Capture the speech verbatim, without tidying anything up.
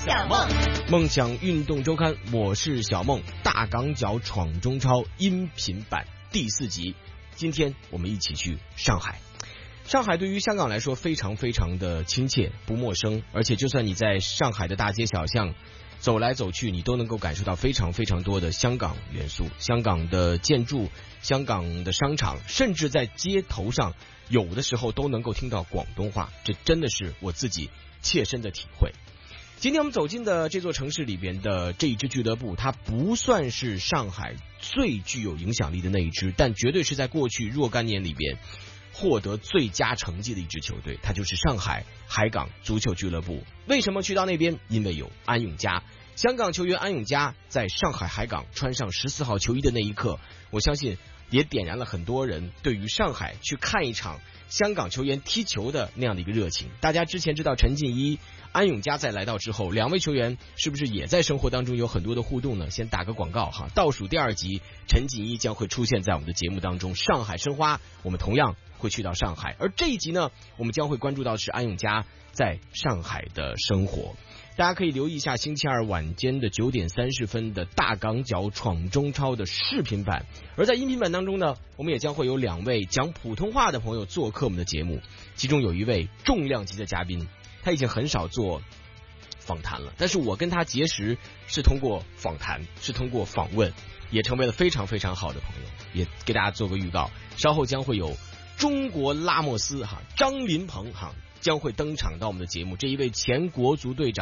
小梦， 梦想运动周刊，我是小梦。大港脚闯中超音频版第四集，今天我们一起去上海。上海对于香港来说非常非常的亲切，不陌生，而且就算你在上海的大街小巷走来走去，你都能够感受到非常非常多的香港元素，香港的建筑，香港的商场，甚至在街头上有的时候都能够听到广东话，这真的是我自己切身的体会。今天我们走进的这座城市里边的这一支俱乐部，它不算是上海最具有影响力的那一支，但绝对是在过去若干年里边获得最佳成绩的一支球队，它就是上海海港足球俱乐部。为什么去到那边？因为有安永佳，香港球员安永佳在上海海港穿上十四号球衣的那一刻，我相信也点燃了很多人对于上海去看一场香港球员踢球的那样的一个热情。大家之前知道陈静一、安永佳在来到之后，两位球员是不是也在生活当中有很多的互动呢？先打个广告哈，倒数第二集陈静一将会出现在我们的节目当中，上海申花我们同样会去到上海，而这一集呢，我们将会关注到是安永佳在上海的生活。大家可以留意一下星期二晚间的九点三十分的大港脚闯中超的视频版，而在音频版当中呢，我们也将会有两位讲普通话的朋友做客我们的节目，其中有一位重量级的嘉宾，他已经很少做访谈了，但是我跟他结识是通过访谈，是通过访问，也成为了非常非常好的朋友。也给大家做个预告，稍后将会有中国拉莫斯哈张琳芃哈将会登场到我们的节目，这一位前国足队长